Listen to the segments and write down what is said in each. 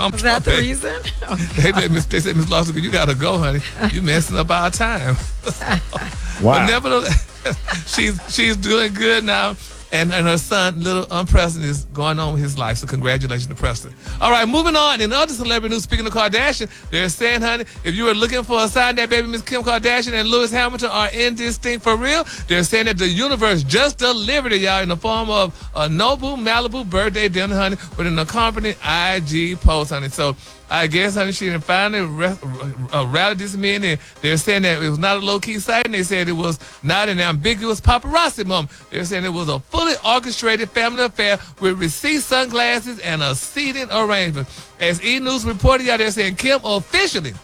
Was that the reason? They said, Miss Lawson, you got to go, honey. You messing up our time. Wow. But nevertheless, she's doing good now. And her son, little Preston, is going on with his life. So congratulations to Preston. All right, moving on. In other celebrity news, speaking of Kardashian, they're saying, honey, if you were looking for a sign that baby Miss Kim Kardashian and Lewis Hamilton are in this thing for real, they're saying that the universe just delivered it, y'all, in the form of a Nobu Malibu birthday dinner, honey, with an accompanying IG post, honey. So I guess, honey, she finally rallied this men, and they're saying that it was not a low-key sighting. They said it was not an ambiguous paparazzi moment. They're saying it was a fully orchestrated family affair with receipt sunglasses and a seating arrangement. As E! News reported, y'all, they're saying Kim officially,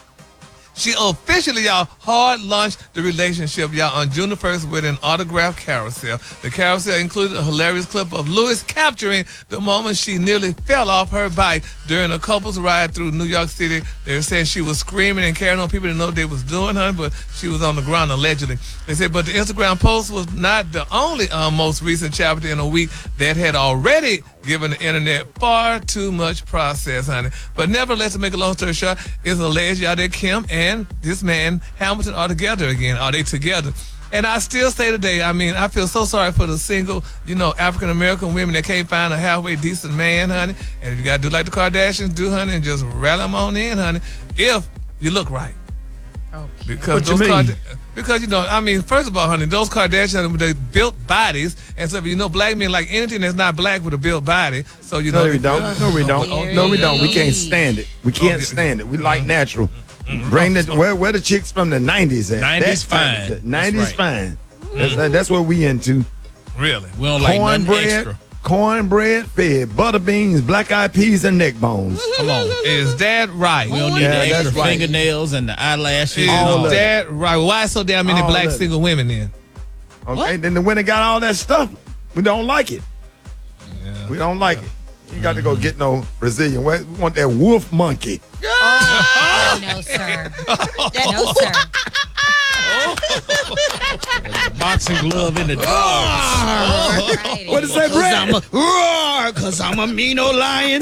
y'all, hard launched the relationship, y'all, on June the 1st with an autograph carousel. The carousel included a hilarious clip of Lewis capturing the moment she nearly fell off her bike during a couple's ride through New York City. They were saying she was screaming and carrying on. People didn't know what they was doing, honey, but she was on the ground allegedly. They said, but the Instagram post was not the only most recent chapter in a week that had already given the internet far too much process, honey. But nevertheless, to make a long story short, it's alleged, y'all, that Kim and this man, Hamilton, are together again. Are they together? And I still say today, I mean, I feel so sorry for the single, African-American women that can't find a halfway decent man, honey. And if you got to do like the Kardashians do, honey, and just rally them on in, honey, if you look right. Okay. Because what you mean? Because, first of all, honey, those Kardashians, they built bodies. And so, black men like anything that's not black with a built body. So, No, we don't. No, we don't. No, we don't. We can't stand it. We can't stand it. We like natural. Bring the where the chicks from the 90s at. 90s That's fine. The 90s That's fine. That's what we into. Really? We don't like nothing extra. Cornbread fed, butter beans, black eyed peas, and neck bones. Come on. Is that right? We don't need the extra fingernails and the eyelashes. Is and all that right? Why so damn many All black of it. single women then? Okay, then the women got all that stuff. We don't like it. Yeah. We don't like it. You got to go get no Brazilian. We want that wolf monkey. No, sir. No, sir. boxing glove in the dark. What is that, Brad? Because I'm a mean old lion.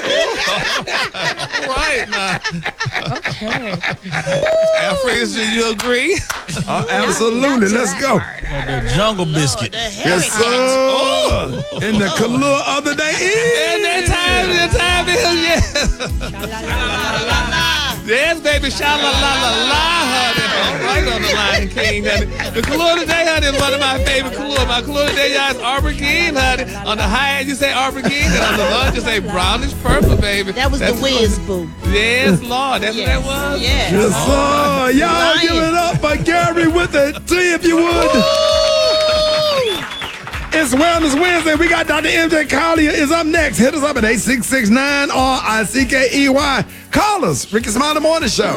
Right now. Okay. Alfred, do you agree? Absolutely. Let's go. The jungle biscuit. Yes, sir. In the color of the day. And that time is yes. Yes, baby, sha-la-la-la-la, honey. Right on the line, King, honey. The color today, honey, is one of my favorite colors. My color today, y'all, is aubergine, honey. On the high end, you say aubergine, and on the low end, you say brownish purple, baby. That was That's the whiz, boo. Yes, Lord. That's what that was? Yes. Yes, sir. Y'all give it up for Gary with the T, if you would. It's Wellness Wednesday. We got Dr. MJ Collier is up next. Hit us up at 8669-RICKEY. Call us. Ricky Smiley Morning Show.